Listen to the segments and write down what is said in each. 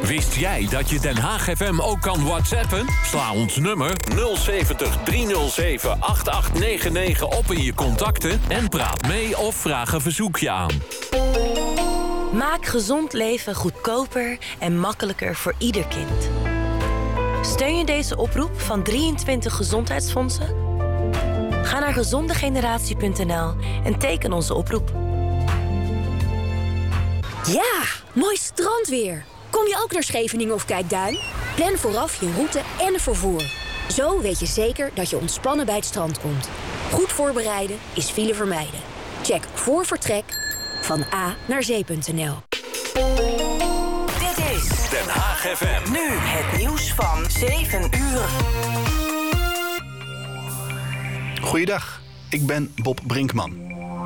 Wist jij dat je Den Haag FM ook kan WhatsAppen? Sla ons nummer 070 307 8899 op in je contacten en praat mee of vraag een verzoekje aan. Maak gezond leven goedkoper en makkelijker voor ieder kind. Steun je deze oproep van 23 gezondheidsfondsen? Ga naar gezondegeneratie.nl en teken onze oproep. Ja, mooi strandweer. Kom je ook naar Scheveningen of Kijkduin? Plan vooraf je route en vervoer. Zo weet je zeker dat je ontspannen bij het strand komt. Goed voorbereiden is file vermijden. Check voor vertrek van A naar zee.nl. Dit is Den Haag FM. nu het nieuws van 7 uur. Goeiedag, ik ben Bob Brinkman.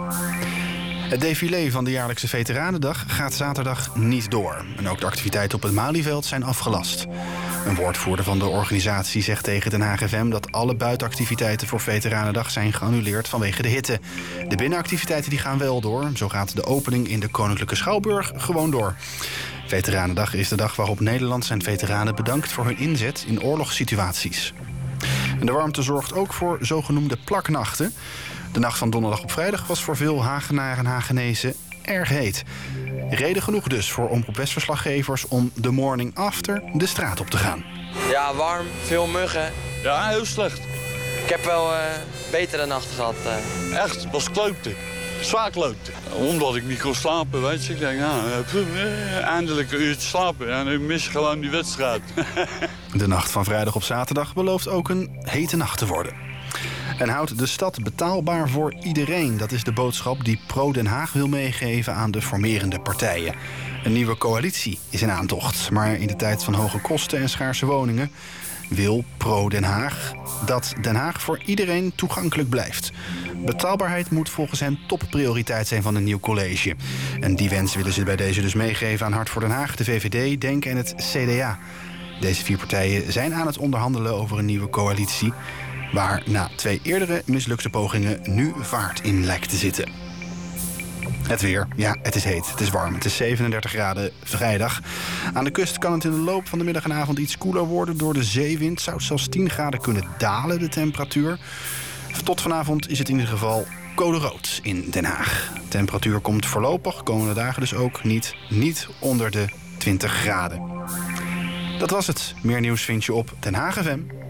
Het défilé van de jaarlijkse Veteranendag gaat zaterdag niet door. En ook de activiteiten op het Malieveld zijn afgelast. Een woordvoerder van de organisatie zegt tegen Den Haag FM dat alle buitenactiviteiten voor Veteranendag zijn geannuleerd vanwege de hitte. De binnenactiviteiten die gaan wel door. Zo gaat de opening in de Koninklijke Schouwburg gewoon door. Veteranendag is de dag waarop Nederland zijn veteranen bedankt voor hun inzet in oorlogssituaties. En de warmte zorgt ook voor zogenoemde plaknachten. De nacht van donderdag op vrijdag was voor veel Hagenaren en Hagenezen erg heet. Reden genoeg dus voor Omroep West-verslaggevers om de morning after de straat op te gaan. Ja, warm, veel muggen. Ja, heel slecht. Ik heb wel betere nachten gehad. Echt, het was kloten. Zwaar kloten. Omdat ik niet kon slapen, weet je. Ik denk, eindelijk een uurtje slapen. En ik mis gewoon die wedstrijd. De nacht van vrijdag op zaterdag belooft ook een hete nacht te worden. En houdt de stad betaalbaar voor iedereen. Dat is de boodschap die Pro Den Haag wil meegeven aan de formerende partijen. Een nieuwe coalitie is in aantocht. Maar in de tijd van hoge kosten en schaarse woningen wil Pro Den Haag dat Den Haag voor iedereen toegankelijk blijft. Betaalbaarheid moet volgens hen topprioriteit zijn van een nieuw college. En die wens willen ze bij deze dus meegeven aan Hart voor Den Haag, de VVD, DENK en het CDA. Deze 4 partijen zijn aan het onderhandelen over een nieuwe coalitie, waar na 2 eerdere mislukte pogingen nu vaart in lijkt te zitten. Het weer. Ja, het is heet. Het is warm. Het is 37 graden vrijdag. Aan de kust kan het in de loop van de middag en avond iets koeler worden. Door de zeewind zou het zelfs 10 graden kunnen dalen, de temperatuur. Tot vanavond is het in ieder geval code rood in Den Haag. De temperatuur komt voorlopig, komende dagen dus ook niet onder de 20 graden. Dat was het. Meer nieuws vind je op Den Haag FM.